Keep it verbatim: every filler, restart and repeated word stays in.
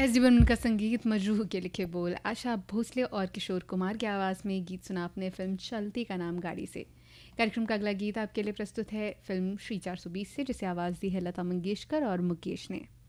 S D Barman का संगीत, मजरूह के लिखे बोल, आशा भोसले और किशोर कुमार की आवाज़ में गीत सुना आपने फिल्म चलती का नाम गाड़ी से। कार्यक्रम का अगला गीत आपके लिए प्रस्तुत है फिल्म श्री चार सौ बीस से, जिसे आवाज़ दी है लता मंगेशकर और मुकेश ने।